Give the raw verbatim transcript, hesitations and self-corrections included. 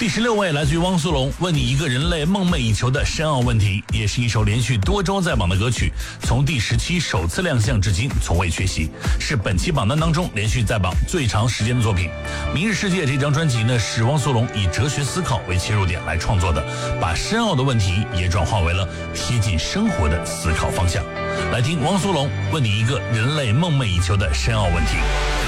第十六位来自于汪苏泷，问你一个人类梦寐以求的深奥问题，也是一首连续多周在榜的歌曲，从第十期首次亮相至今从未缺席，是本期榜单当中连续在榜最长时间的作品。明日世界这张专辑呢，是汪苏泷以哲学思考为切入点来创作的，把深奥的问题也转化为了贴近生活的思考方向。来听汪苏泷问你一个人类梦寐以求的深奥问题。